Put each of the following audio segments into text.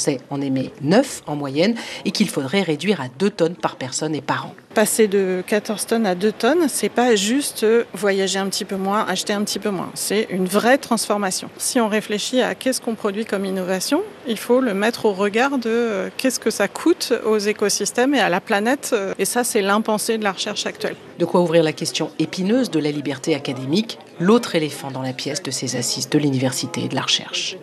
Français en émet 9 en moyenne et qu'il faudrait réduire à 2 tonnes par personne et par an. Passer de 14 tonnes à 2 tonnes, c'est pas juste voyager un petit peu moins, acheter un petit peu moins. C'est une vraie transformation. Si on réfléchit à qu'est-ce qu'on produit comme innovation, il faut le mettre au regard de qu'est-ce que ça coûte aux écosystèmes et à la planète. Et ça, c'est l'impensé de la recherche actuelle. De quoi ouvrir la question épineuse de la liberté académique, l'autre éléphant dans la pièce de ces assises de l'université et de la recherche.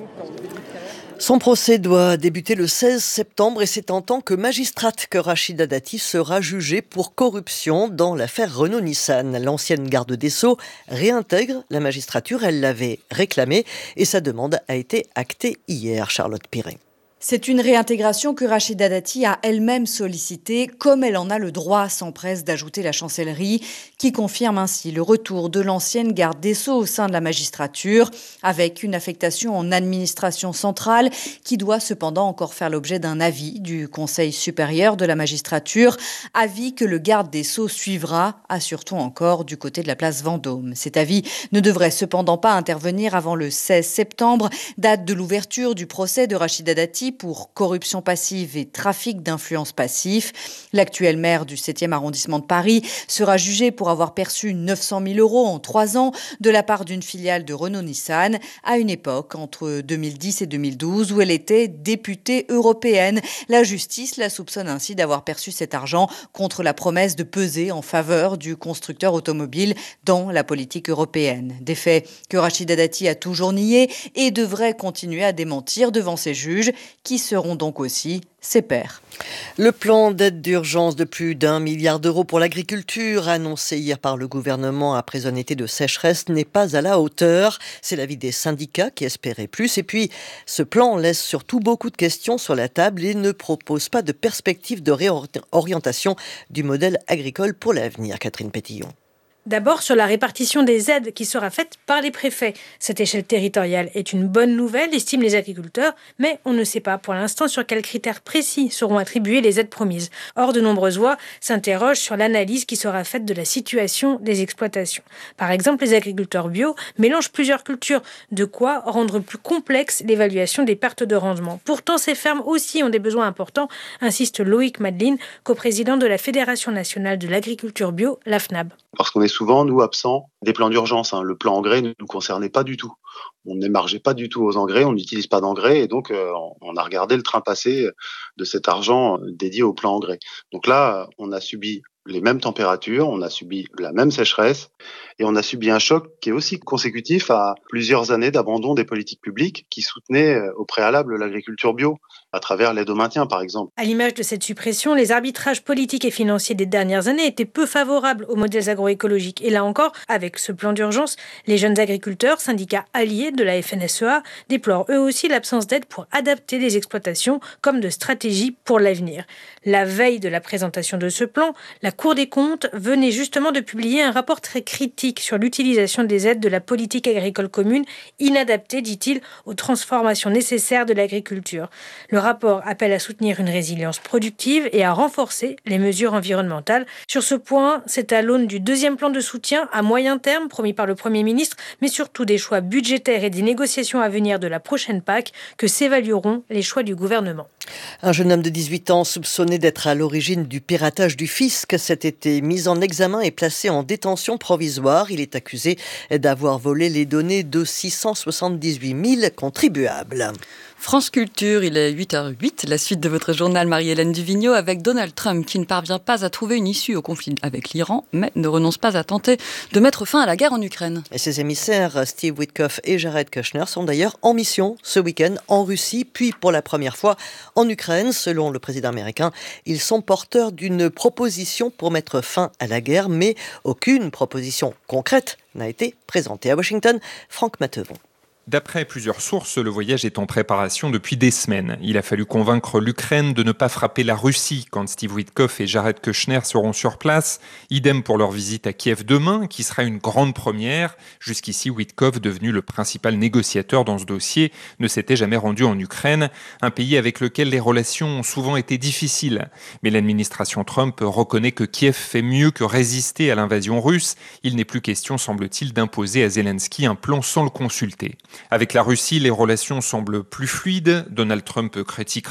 Son procès doit débuter le 16 septembre et c'est en tant que magistrate que Rachida Dati sera jugée pour corruption dans l'affaire Renault-Nissan. L'ancienne garde des Sceaux réintègre la magistrature, elle l'avait réclamée et sa demande a été actée hier, Charlotte Piret. C'est une réintégration que Rachida Dati a elle-même sollicitée, comme elle en a le droit, s'empresse d'ajouter la chancellerie, qui confirme ainsi le retour de l'ancienne garde des Sceaux au sein de la magistrature, avec une affectation en administration centrale, qui doit cependant encore faire l'objet d'un avis du Conseil supérieur de la magistrature, avis que le garde des Sceaux suivra, assure-t-on encore, du côté de la place Vendôme. Cet avis ne devrait cependant pas intervenir avant le 16 septembre, date de l'ouverture du procès de Rachida Dati pour corruption passive et trafic d'influence passif. L'actuel maire du 7e arrondissement de Paris sera jugé pour avoir perçu 900 000 € en 3 ans de la part d'une filiale de Renault-Nissan à une époque entre 2010 et 2012 où elle était députée européenne. La justice la soupçonne ainsi d'avoir perçu cet argent contre la promesse de peser en faveur du constructeur automobile dans la politique européenne. Des faits que Rachida Dati a toujours niés et devrait continuer à démentir devant ses juges qui seront donc aussi ses pairs. Le plan d'aide d'urgence de plus d'1 milliard d'euros pour l'agriculture, annoncé hier par le gouvernement après un été de sécheresse, n'est pas à la hauteur. C'est l'avis des syndicats qui espéraient plus. Et puis, ce plan laisse surtout beaucoup de questions sur la table et ne propose pas de perspective de réorientation du modèle agricole pour l'avenir. Catherine Pétillon. D'abord sur la répartition des aides qui sera faite par les préfets. Cette échelle territoriale est une bonne nouvelle, estiment les agriculteurs, mais on ne sait pas pour l'instant sur quels critères précis seront attribuées les aides promises. Or, de nombreuses voix s'interrogent sur l'analyse qui sera faite de la situation des exploitations. Par exemple, les agriculteurs bio mélangent plusieurs cultures, de quoi rendre plus complexe l'évaluation des pertes de rendement. Pourtant, ces fermes aussi ont des besoins importants, insiste Loïc Madeline, coprésident de la Fédération nationale de l'agriculture bio, la FNAB. Parce qu'on est souvent, nous, absents des plans d'urgence. Le plan engrais ne nous concernait pas du tout. On n'émargeait pas du tout aux engrais, on n'utilise pas d'engrais et donc on a regardé le train passer de cet argent dédié au plan engrais. Donc là, on a subi les mêmes températures, on a subi la même sécheresse et on a subi un choc qui est aussi consécutif à plusieurs années d'abandon des politiques publiques qui soutenaient au préalable l'agriculture bio, à travers l'aide au maintien par exemple. À l'image de cette suppression, les arbitrages politiques et financiers des dernières années étaient peu favorables aux modèles agroécologiques. Et là encore, avec ce plan d'urgence, les jeunes agriculteurs, syndicats alliés de la FNSEA, déplorent eux aussi l'absence d'aide pour adapter les exploitations comme de stratégie pour l'avenir. La veille de la présentation de ce plan, la Cour des comptes venait justement de publier un rapport très critique sur l'utilisation des aides de la politique agricole commune, inadaptée, dit-il, aux transformations nécessaires de l'agriculture. Le rapport appelle à soutenir une résilience productive et à renforcer les mesures environnementales. Sur ce point, c'est à l'aune du deuxième plan de soutien à moyen terme promis par le Premier ministre, mais surtout des choix budgétaires et des négociations à venir de la prochaine PAC que s'évalueront les choix du gouvernement. Un jeune homme de 18 ans soupçonné d'être à l'origine du piratage du fisc cet été, mis en examen et placé en détention provisoire. Il est accusé d'avoir volé les données de 678 000 contribuables. France Culture, il est 8h08, la suite de votre journal Marie-Hélène Duvigneau avec Donald Trump qui ne parvient pas à trouver une issue au conflit avec l'Iran, mais ne renonce pas à tenter de mettre fin à la guerre en Ukraine. Et ses émissaires, Steve Witkoff et Jared Kushner, sont d'ailleurs en mission ce week-end en Russie, puis pour la première fois en Ukraine. Selon le président américain, ils sont porteurs d'une proposition pour mettre fin à la guerre, mais aucune proposition concrète n'a été présentée. À Washington, Franck Matevon. D'après plusieurs sources, le voyage est en préparation depuis des semaines. Il a fallu convaincre l'Ukraine de ne pas frapper la Russie quand Steve Witkoff et Jared Kushner seront sur place. Idem pour leur visite à Kiev demain, qui sera une grande première. Jusqu'ici, Witkoff, devenu le principal négociateur dans ce dossier, ne s'était jamais rendu en Ukraine, un pays avec lequel les relations ont souvent été difficiles. Mais l'administration Trump reconnaît que Kiev fait mieux que résister à l'invasion russe. Il n'est plus question, semble-t-il, d'imposer à Zelensky un plan sans le consulter. Avec la Russie, les relations semblent plus fluides. Donald Trump critique